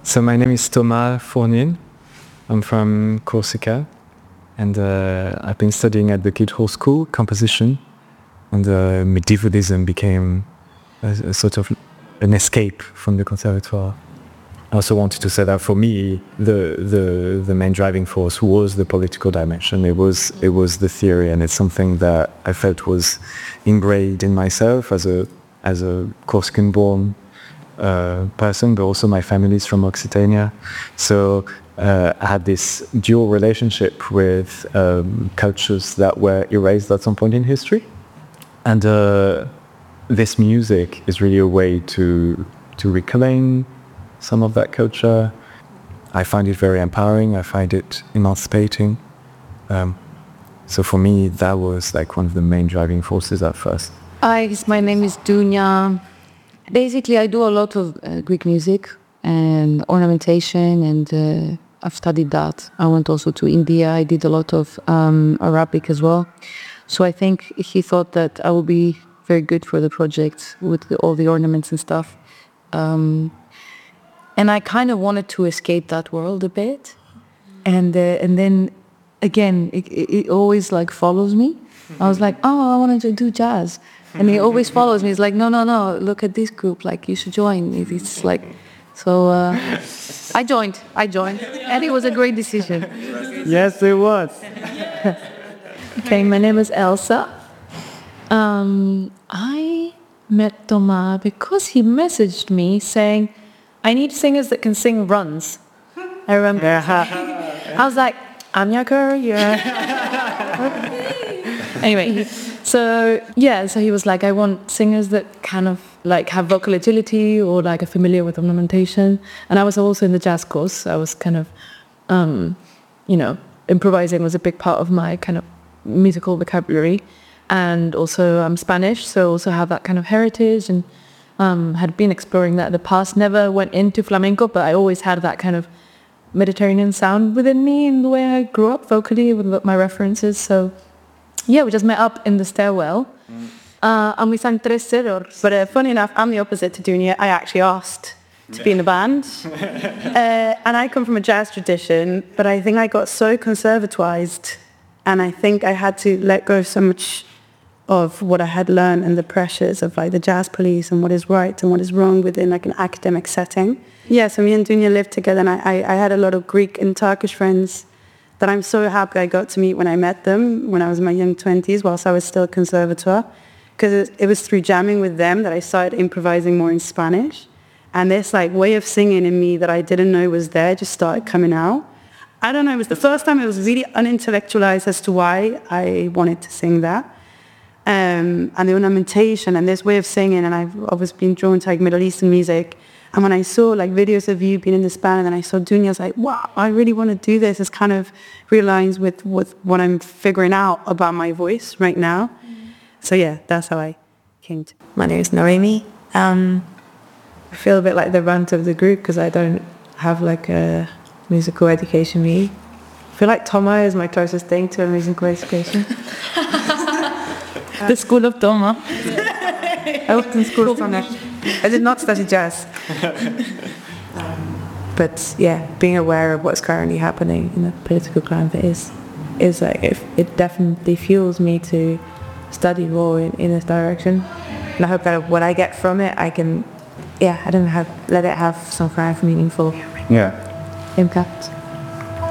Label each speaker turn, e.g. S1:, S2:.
S1: So my name is Thomas Fournin. I'm from Corsica, and I've been studying at the Guildhall School composition, and medievalism became a sort of an escape from the conservatoire. I also wanted to say that for me, the main driving force was the political dimension. It was the theory, and it's something that I felt was ingrained in myself as a Corsican-born person, but also my family is from Occitania. So I had this dual relationship with cultures that were erased at some point in history, and this music is really a way to reclaim some of that culture. I find it very empowering. I find it emancipating. So for me, that was like one of the main driving forces at first.
S2: Hi, my name is Dunya. Basically, I do a lot of Greek music and ornamentation, and I've studied that. I went also to India. I did a lot of Arabic as well. So I think he thought that I would be very good for the project with all the ornaments and stuff. And I kind of wanted to escape that world a bit. And then, again, it always like follows me. I was like, oh, I wanted to do jazz. And he always follows me. He's like, no, look at this group. Like, you should join. It's like, so I joined. And it was a great decision.
S1: Yes, it was.
S3: Okay, my name is Elsa. I met Thomas because he messaged me saying, I need singers that can sing runs. I remember. I was like, I'm your girl, yeah. Anyway, so he was like, I want singers that kind of like have vocal agility or like are familiar with ornamentation. And I was also in the jazz course. I was kind of, improvising was a big part of my kind of musical vocabulary. And also I'm Spanish, so also have that kind of heritage, and had been exploring that in the past. Never went into flamenco, but I always had that kind of Mediterranean sound within me in the way I grew up vocally with my references. So yeah, we just met up in the stairwell, and we sang Tres Terrors.
S4: But funny enough, I'm the opposite to Dunya. I actually asked to be in the band. And I come from a jazz tradition, but I think I got so conservatorized, and I think I had to let go of so much of what I had learned and the pressures of like the jazz police and what is right and what is wrong within like an academic setting. Yeah, so me and Dunya lived together, and I had a lot of Greek and Turkish friends that I'm so happy I got to meet when I met them when I was in my young 20s whilst I was still at conservatoire, because it was through jamming with them that I started improvising more in Spanish, and this like way of singing in me that I didn't know was there just started coming out. I don't know, it was the first time it was really unintellectualized as to why I wanted to sing that. And the ornamentation and this way of singing, and I've always been drawn to like Middle Eastern music. And when I saw like videos of you being in this band, and then I saw Dunya, I was like, wow, I really want to do this. It's kind of realigns with what I'm figuring out about my voice right now. So yeah, that's how I came to.
S5: My name is Noemi. I feel a bit like the runt of the group because I don't have like a musical education. I feel like Thomas is my closest thing to a musical education.
S3: The school of Thomas.
S5: I went to school of Thomas. I did not study jazz. But yeah, being aware of what's currently happening in the political climate is like it definitely fuels me to study more in this direction. And I hope that what I get from it, I can, let it have some kind of meaningful impact.